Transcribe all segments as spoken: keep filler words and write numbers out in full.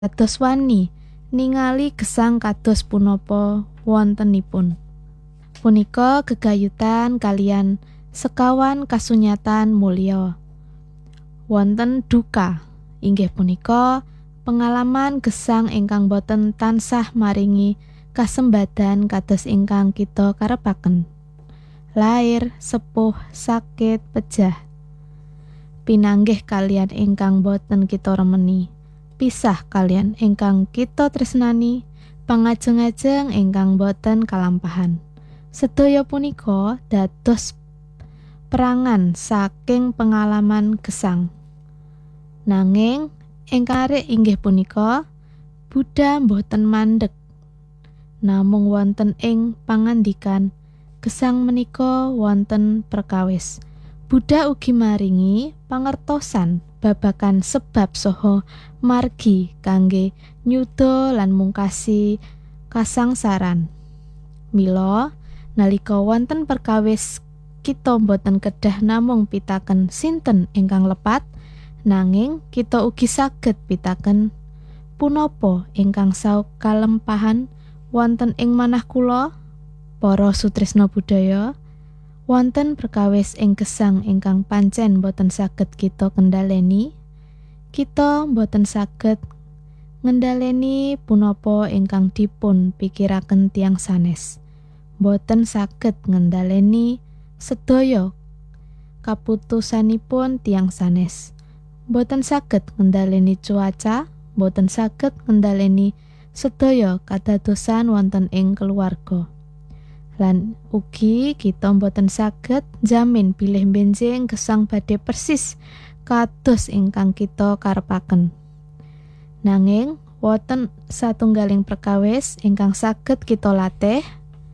Dados wani ningali gesang kados punapa wontenipun. Punika gegayutan kaliyan sekawan kasunyatan mulya. Wonten duka, inggih punika pengalaman gesang ingkang boten tansah maringi kasembadan kados ingkang kita karepaken. Lair, sepuh, sakit, pejah. Pinanggih kalian ingkang boten kita remeni. Pisah kalian ingkang kita tresnani, pangajeng-ajeng ingkang boten kalampahan. Sedaya punika dados perangan saking pengalaman gesang. Nanging ingkang arek inggih punika Buddha boten mandeg. Namung wonten ing pangandikan gesang menika wonten perkawis. Buddha ugi maringi pangertosan babagan sebab saha margi kangge nyuda lan mungkasi kasangsaran. Mila nalika wonten perkawis kita boten kedah namung pitaken sinten ingkang lepat, nanging kita ugi saged pitaken punapa ingkang sauk kalempahan wonten ing manah kula para sutresna budaya. Wonten perkawis ing gesang ingkang pancen boten saged kita kendhaleni, kita boten saged ngendhaleni punapa ingkang dipun pikiraken tiyang sanes. Boten saged ngendhaleni sedaya kaputusanipun tiyang sanes. Boten saged ngendhaleni cuaca, boten saged ngendhaleni sedaya kadadosan wonten ing keluarga. Lan ugi kita boten saged jamin bilih benjing gesang badhe persis kados ingkang kita karepaken. Nanging wonten satunggaling perkawis ingkang saged kita latih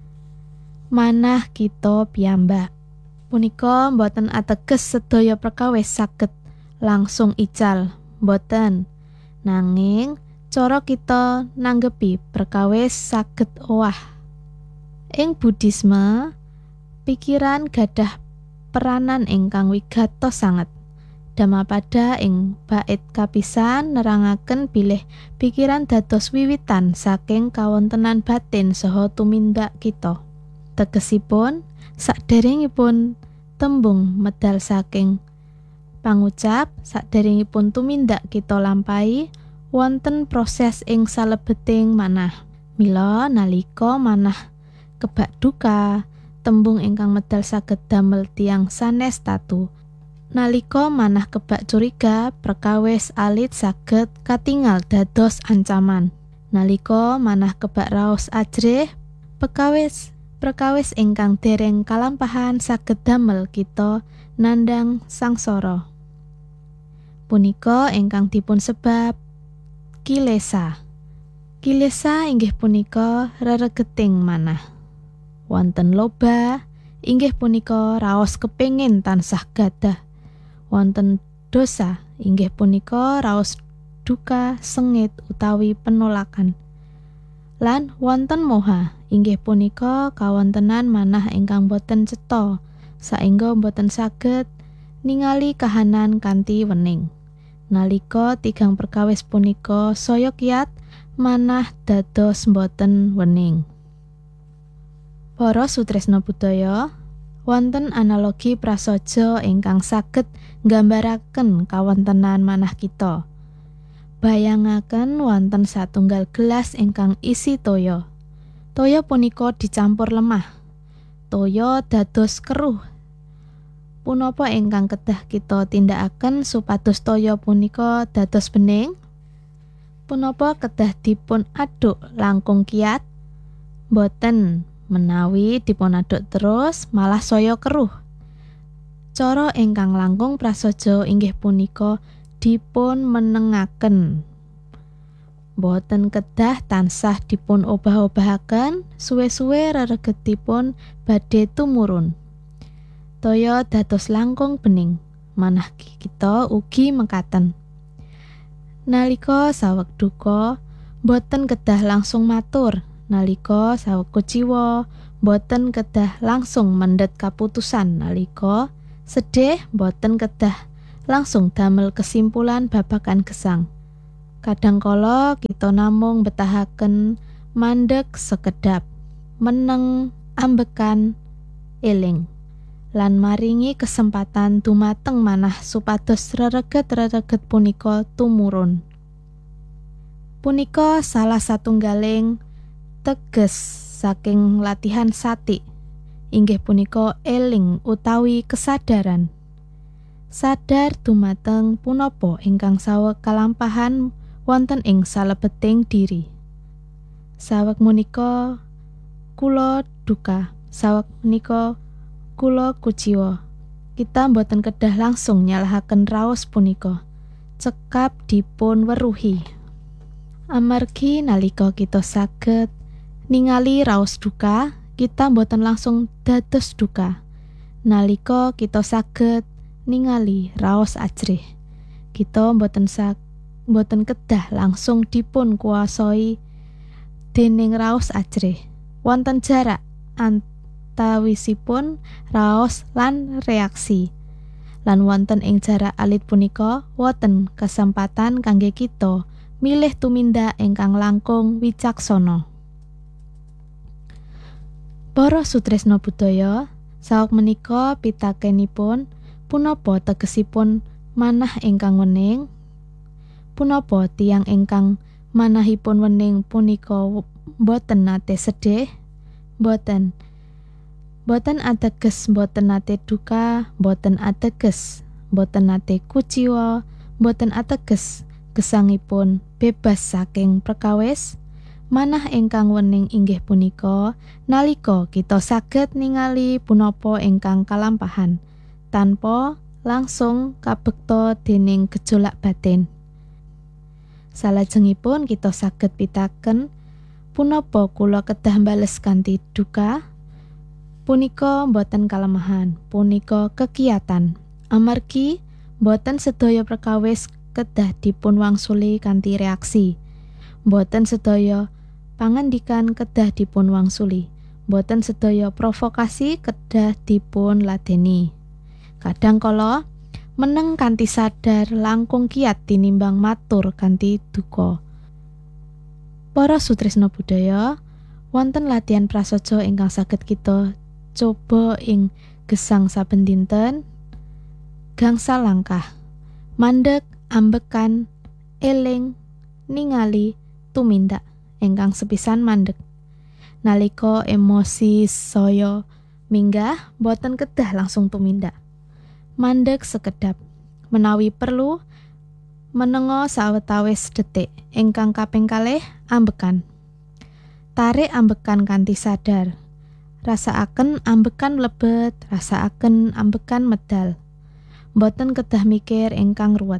manah kita piyambak. Punika boten ateges sedaya perkawis saged langsung ical, boten. Nanging cara kita nanggepi perkawis saged owah. Ing Buddhisme, pikiran gadah peranan ingkang wigatos sanget. Dhammapada ing bait kapisan nerangaken bilih pikiran dados wiwitan saking kawontenan batin saha tumindak kita. Tegesipun, sakderengipun tembung medal saking pangucap, sakderengipun tumindak kita lampahi, wonten proses ing salebeting manah. Mila nalika manah kebak duka, tembung ingkang medal saged damel tiyang sanes tatu. Nalika manah kebak curiga, perkawis alit saged katingal dados ancaman. Nalika manah kebak raos ajrih, perkawis perkawis ingkang dereng kalampahan saged damel kita nandhang sangsara. Punika ingkang dipun sebab kilesa. Kilesa inggih punika reregeting manah. Wonten loba inggih punika raos kepingin tansah gadah. Wonten dosa inggih punika raos duka, sengit utawi penolakan. Lan wonten moha inggih punika kawontenan manah ingkang boten cetha saengga boten saged ningali kahanan kanthi wening. Nalika tigang perkawis punika saya kiyat, manah dados boten wening. Para sutresna budaya, wonten analogi prasaja ingkang saged nggambaraken kawontenan manah kita. Bayangaken wonten satunggal gelas ingkang isi toya. Toya punika dicampur lemah. Toya dados keruh. Punapa ingkang kedah kita tindakaken supados toya punika dados bening? Punapa kedah dipun aduk langkung kiyat? Boten. Menawi dipunaduk terus malah saya keruh. Cara ingkang langkung prasaja inggih punika dipun menengaken. Boten kedah tansah dipun obah-obahaken, suwe-suwe reregetipun badhe tumurun. Toya dados langkung bening, manah kita ugi mekaten. Nalika saweg duka, boten kedah langsung matur. Nalika saweg kuciwa, boten kedah langsung mendhet kaputusan. Nalika sedih, boten kedah langsung damel kesimpulan babagan gesang. Kadangkala kita namung betahaken mandeg sekedap, meneng, ambekan, eling, lan maringi kesempatan dumateng manah supados rereget-rereget punika tumurun. Punika salah satunggaling teges saking latihan sati, inggih punika eling utawi kesadaran. Sadar dumateng punapa ingkang saweg kalampahan wonten ing salebeting diri. Saweg menika kula duka, saweg menika kula kuciwa. Kita boten kedah langsung nyalahaken raos punika. Cekap dipun weruhi. Amargi nalika kita saged ningali raos duka, kita boten langsung dados duka. Nalika kita saged ningali raos ajrih, kita boten sak boten kedah langsung dipun kuasai dening raos ajrih. Wonten jarak antawisipun raos lan reaksi. Lan wonten ing jarak alit punika wonten kesempatan kangge kita milih tumindak ingkang langkung wicaksana. Para sutresna budaya, saok menika pitakenipun punapa tegesipun manah ingkang wening? Punapa tiyang ingkang manahipun wening punika boten nate sedih? Boten. Boten ateges boten nate duka, boten ateges boten nate kuciwa, boten ateges gesangipun bebas saking perkawis. Manah ingkang wening inggih punika nalika kita saged ningali punapa ingkang kalampahan tanpa langsung kabekta dening gejolak batin. Salajengipun kita saged pitaken punapa kula kedah mbales kanthi duka. Punika boten kalemahan, punika kegiatan. Amargi boten sedaya perkawis kedah dipun wangsuli kanthi reaksi. Boten sedaya pangandikan kedah dipun wangsuli. Boten sedaya provokasi kedah dipun ladeni. Kadangkala meneng kanthi sadar langkung kiat tinimbang matur kanthi duka. Para sutresna budaya, wonten latihan prasaja ingkang saged kita coba ing gesang saben dinten. Gangsal langkah. Mandeg, ambekan, eling, ningali, tumindak. Ingkang sepisan mandeg. Nalika emosi saya minggah, boten kedah langsung tumindak. Mandeg sekedap. Menawi perlu, menengo sawetawis detik. Ingkang kaping kalih, ambekan. Tarik ambekan kanthi sadar. Rasaaken ambekan mlebet, rasaaken ambekan medal. Boten kedah mikir ingkang ruwet.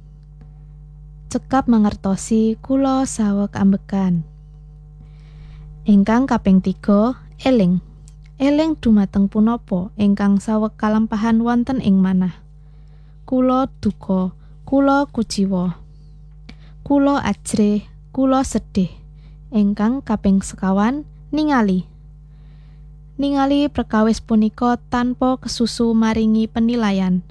Cekap mangertosi kula saweg ambekan. Ingkang kaping tiga, eling. Eling dumateng punapa ingkang saweg kalampahan wonten ing manah. Kula duka, kula kuciwa. Kula ajrih, kula sedih. Ingkang kaping sekawan, ningali. Ningali perkawis punika tanpa kesusu maringi penilaian.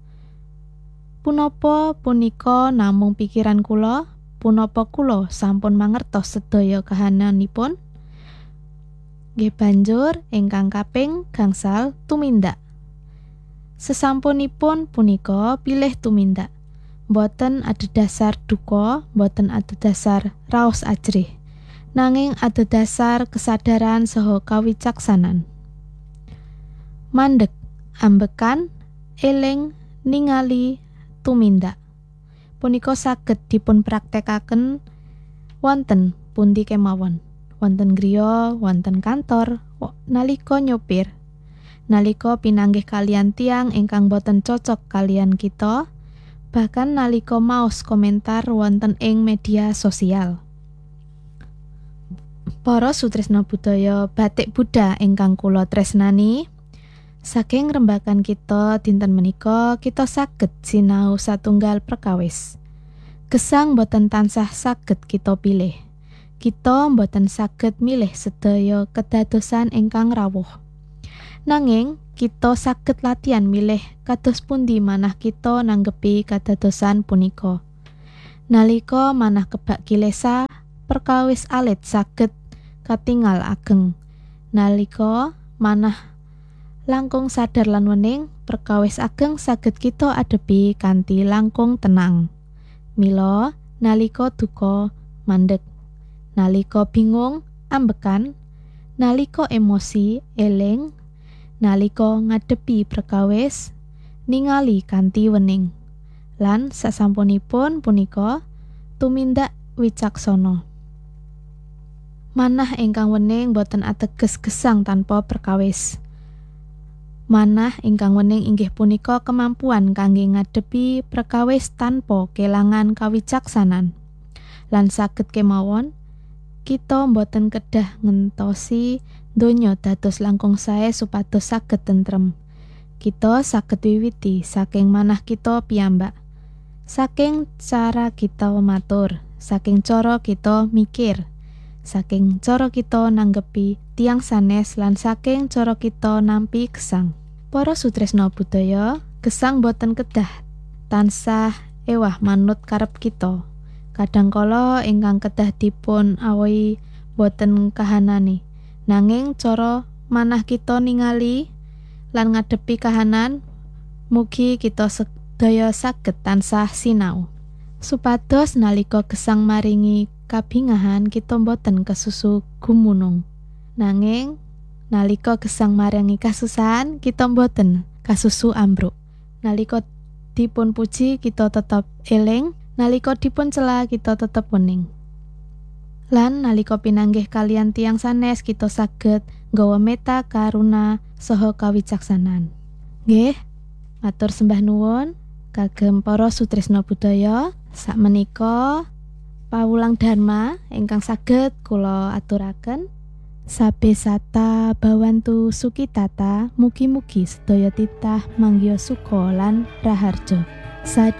Punapa punika namung pikiran kula? Punapa kula sampun mangertos sedaya kahananipun? Nggih banjur ingkang kaping gangsal tumindak. Sesampunipun punika pilih tumindak. Boten adhedhasar duka, boten adhedhasar raos ajrih. Nanging adhedhasar kesadaran saha kawicaksanan. Mandeg, ambekan, eling, ningali, tumindak. Punika saged dipun praktekaken wonten pundi kemawon. Wonten griya, wonten kantor, nalika nyopir, nalika pinanggih kalian tiang ingkang boten cocok kalian kita, bahkan nalika maos komentar wonten ing media sosial. Para sutresna budaya Batik Buddha ingkang kula tresnani, saking rembakan kita dinten menika kita saged sinau satunggal perkawis. Gesang boten tansah saged kita pilih. Kita boten saged milih sedaya kedadosan ingkang rawuh. Nanging kita saged latihan milih kados pundi manah kita nanggepi kadadosan punika. Nalika manah kebak kilesa, perkawis alit saged katingal ageng. Nalika manah langkung sadar lan wening, perkawis ageng saged kita adepi kanthi langkung tenang. Mila nalika duka mandeg, nalika bingung ambekan, nalika emosi eling, nalika ngadepi perkawis ningali kanthi wening. Lan sasampunipun punika tumindak wicaksana. Manah ingkang wening boten ateges gesang tanpa perkawis. Manah ingkang wening inggih punika kemampuan kangge ngadepi perkawis tanpa kelangan kawicaksanan. Lan saged kemawon kita boten kedah ngentosi donya dados langkung sae supados saged tentrem. Kita saged wiwiti saking manah kita piyambak. Saking cara kita matur, saking cara kita mikir, saking cara kita nanggepi tiang sanes lan saking cara kita nampi gesang. Para sutresna budaya, gesang boten kedah tansah ewah manut karep kita. Kadangkala ingkang kedah dipun awahi boten kahanane, nanging cara manah kita ningali lan ngadepi kahanan, mugi kita daya saged tansah sinau. Supados nalika gesang maringi kabingahan kita boten kesusu gumunung. Nanging nalika gesang maringi kasusahan kita boten kasusu ambruk. Nalika dipun puji kita tetep eling, nalika dipun cela kita tetep wening. Lan nalika pinanggih kalian tiang sanes kita saged nggawa meta karuna saha kawicaksanan. Nggih, matur sembah nuwun kagem para sutresna budaya. Sakmenika pawulang dharma ingkang saged kula aturaken. Sabe sata bawantu sukitata, mugi-mugi sedaya titah manggya suka lan raharja. Sad